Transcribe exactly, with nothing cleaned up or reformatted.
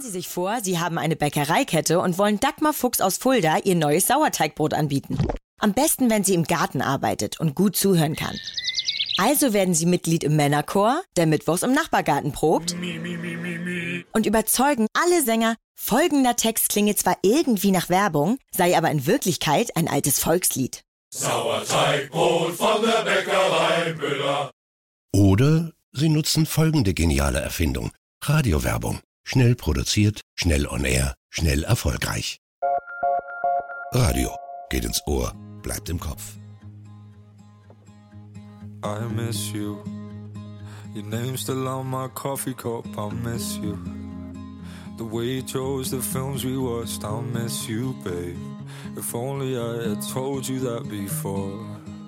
Sie sich vor, Sie haben eine Bäckereikette und wollen Dagmar Fuchs aus Fulda ihr neues Sauerteigbrot anbieten. Am besten, wenn sie im Garten arbeitet und gut zuhören kann. Also werden Sie Mitglied im Männerchor, der mittwochs im Nachbargarten probt, und überzeugen alle Sänger, folgender Text klinge zwar irgendwie nach Werbung, sei aber in Wirklichkeit ein altes Volkslied. Sauerteigbrot von der Bäckerei Müller. Oder Sie nutzen folgende geniale Erfindung. Radiowerbung. Schnell produziert, schnell on air, schnell erfolgreich. Radio. Geht ins Ohr, bleibt im Kopf. I miss you. Your name's still on my coffee cup. I miss you. The way you chose the films we watched. I miss you, babe. If only I had told you that before.